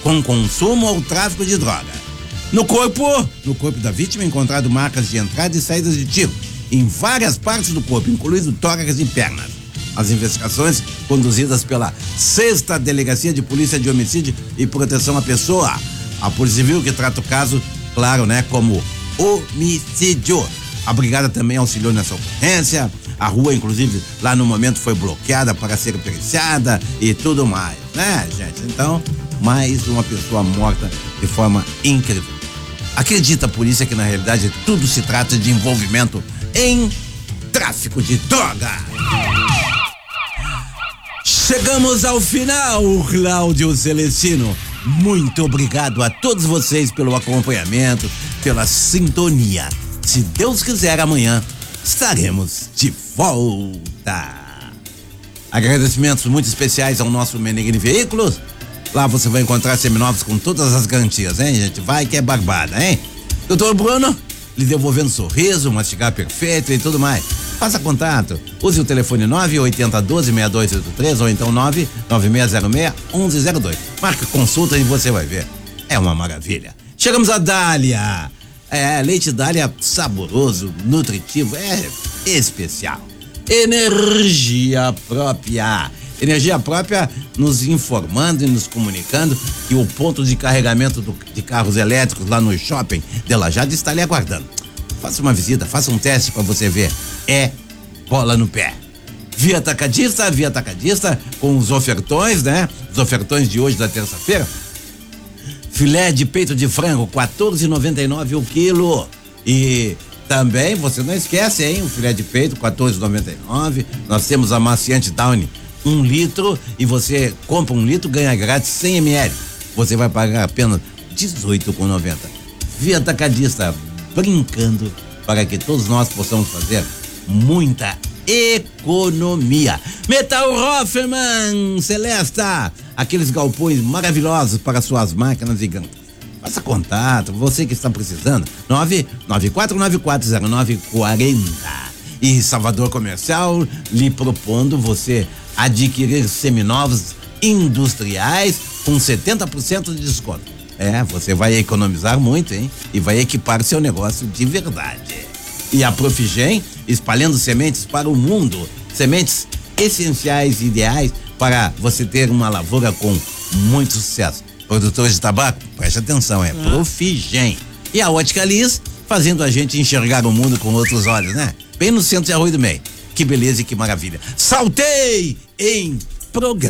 com consumo ou tráfico de droga. No corpo da vítima encontrado marcas de entrada e saída de tiro em várias partes do corpo, incluindo tórax e pernas. As investigações conduzidas pela 6ª Delegacia de Polícia de Homicídio e Proteção à Pessoa, a Polícia Civil, que trata o caso, claro, né, como homicídio. A brigada também auxiliou nessa ocorrência. A rua, inclusive, lá no momento foi bloqueada para ser periciada e tudo mais, né, gente? Então, mais uma pessoa morta de forma incrível. Acredita a polícia que, na realidade, tudo se trata de envolvimento em tráfico de droga. Chegamos ao final, Cláudio Celestino. Muito obrigado a todos vocês pelo acompanhamento, pela sintonia. Se Deus quiser, amanhã estaremos de volta. Agradecimentos muito especiais ao nosso Meneghini Veículos. Lá você vai encontrar seminovos com todas as garantias, hein, gente? Vai que é barbada, hein? Doutor Bruno, lhe devolvendo sorriso, mastigar perfeito e tudo mais. Faça contato. Use o telefone 98012-6283 ou então 99606-1102. Marque consulta e você vai ver. É uma maravilha. Chegamos a Dália. Leite Dália saboroso, nutritivo, é especial. Energia própria. Energia própria nos informando e nos comunicando que o ponto de carregamento de carros elétricos lá no shopping de Lajado está ali aguardando. Faça uma visita, faça um teste para você ver. É bola no pé. Via Atacadista com os ofertões, né? Os ofertões de hoje da terça-feira. Filé de peito de frango, R$14,99 o quilo. E também, você não esquece, hein? O filé de peito, R$14,99. Nós temos a maciante Downy, 1 litro, e você compra 1 litro, ganha grátis 100 ml. Você vai pagar apenas R$18,90. Via Atacadista, brincando para que todos nós possamos fazer muita economia. Metal Hoffman, Celesta, aqueles galpões maravilhosos para suas máquinas e gancas. Faça contato, você que está precisando, 994940940. E Salvador Comercial lhe propondo você adquirir seminovos industriais com 70% de desconto. Você vai economizar muito, hein? E vai equipar seu negócio de verdade. E a Profigem, espalhando sementes para o mundo. Sementes essenciais e ideais para você ter uma lavoura com muito sucesso. Produtores de tabaco, preste atenção, Profigem. E a Ótica Liz, fazendo a gente enxergar o mundo com outros olhos, né? Bem no centro de Arroio do Meio. Que beleza e que maravilha. Saltei em programa.